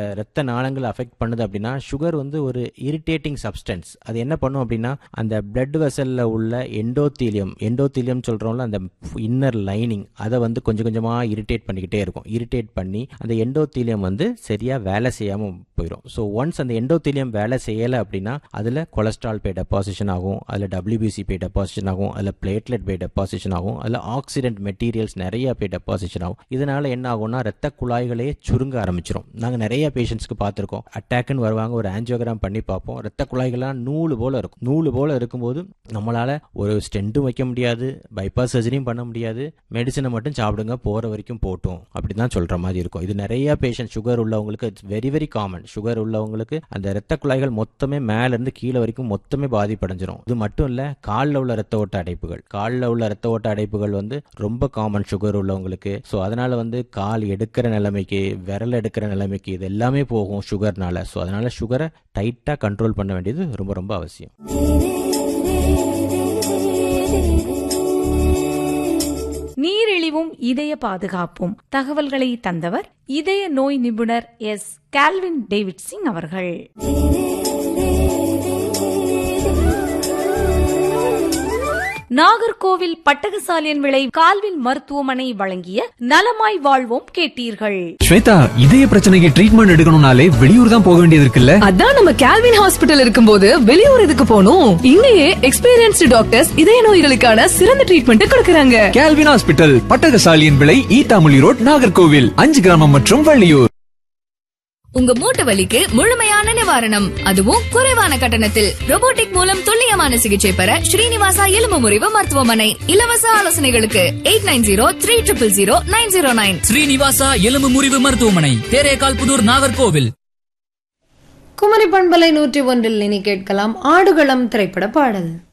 ரத்த நாளங்கள் அஃபெக்ட் பண்ணுது அப்படின்னா சுகர் வந்து ஒரு இரிட்டேட்டிங் சப்ஸ்டன்ஸ். அது என்ன பண்ணும் அப்படின்னா அந்த பிளட் வெசல்ல உள்ள எண்டோத்தீலியம் சொல்றோம்ல, அந்த இன்னர் லைனிங், அதை வந்து கொஞ்சம் கொஞ்சமா இரிட்டேட் பண்ணிக்கிட்டே இருக்கும். இரிட்டேட் பண்ணி அந்த எண்டோத்தீலியம் வந்து சரியா வேலை செய்யாம போயிடும். ஸோ ஒன்ஸ் அந்த எண்டோத்தீலியம் வேலை செய்யலை அப்படின்னா அதில் கொலஸ்ட்ரால் போய் டெபாசிஷன் ஆகும், அதில் டபிள்யூபிசி போய் டெபாசிஷன் ஆகும், அதில் பிளேட்லெட் போய் டெபாசிஷன் ஆகும், அதில் ஆக்சிடென்ட் மெட்டீரியல்ஸ் நிறைய போய் டெபாசிஷன் ஆகும். இதனால என்ன ஆகும்னா ரத்த குழாய்களே சுருங்க ஆரம்பிச்சிடும். நாங்கள் நிறைய பேஷண்ட்ஸ்க்கு பார்த்துருக்கோம். அட்டாக்னு வருவாங்க, ஒரு ஆஞ்சியோகிராம் பண்ணி பார்ப்போம், ரத்த குழாய்கள்லாம் நூலு போல இருக்கும். நூலு போல இருக்கும்போது நம்மளால ஒரு ஸ்டென்ட்டும் வைக்க முடியாது, பைபாஸ் சர்ஜரியும் பண்ண முடியாது, மெடிசனை மட்டும் சாப்பிடுங்க போற வரைக்கும் போட்டும் அப்படி தான் சொல்ற மாதிரி இருக்கும். இது நிறைய பேஷண்ட் சுகர் உள்ளவங்களுக்கு வெரி வெரி காமன். சுகர் உள்ளவங்களுக்கு அந்த ரத்த குழாய்கள் மொத்தமே மேல இருந்து கீழே வரைக்கும் மொத்தமே பாதிப்படைஞ்சிரும். இது மட்டும் இல்ல, காலில் உள்ள ரத்த ஓட்ட அடைப்புகள் வந்து ரொம்ப காமன் சுகர் உள்ளவங்களுக்கு. ஸோ அதனால வந்து கால் எடுக்கிற நிலைமைக்கு, விரல் எடுக்கிற நிலைமைக்கு இது எல்லாமே போகும் சுகர்னால. ஸோ அதனால சுகரை டைட்டா கண்ட்ரோல் பண்ண வேண்டியது ரொம்ப ரொம்ப அவசியம். நீரிழிவும் இதய பாதுகாப்பும் தகவல்களை தந்தவர் இதய நோய் நிபுணர் எஸ். கால்வின் டேவிட் சிங் அவர்கள். நாகர்கோவில் பட்டகசாலியன் விளை கால்வின் மருத்துவமனை வழங்கிய நலமாய் வாழ்வோம் கேட்டீர்கள். ஸ்வேதா, இதய பிரச்சனைக்கு ட்ரீட்மெண்ட் எடுக்கணும்னாலே வெளியூர் தான் போக வேண்டியது இருக்குல்ல? அதான் நம்ம கால்வின் ஹாஸ்பிட்டல் இருக்கும்போது வெளியூர் எதுக்கு போகணும்? இங்கேயே எக்ஸ்பீரியன்ஸ்டு டாக்டர்ஸ் இதய நோய்களுக்கான சிறந்த ட்ரீட்மெண்ட் கொடுக்கறாங்க. கால்வின் ஹாஸ்பிட்டல், பட்டகசாலியன் விளை, ஈத்தாமொழி ரோட், நாகர்கோவில். 5 கிராமம் மற்றும் வள்ளியூர். உங்க மூட்டு வலிக்கு முழுமையான நிவாரணம், அதுவும் குறைவான கட்டணத்தில். ரோபோட்டிக் மூலம் துல்லியமான சிகிச்சை பெற ஸ்ரீனிவாசா எலும்பு முறிவு மருத்துவமனை. இலவச ஆலோசனைகளுக்கு 89000909. ஸ்ரீனிவாசா எலும்பு முறிவு மருத்துவமனை, தேரேகால் புதூர், நாகர்கோவில். குமரி பண்பலை 101 இனி கேட்கலாம் ஆடுகளம் திரைப்பட பாடல்.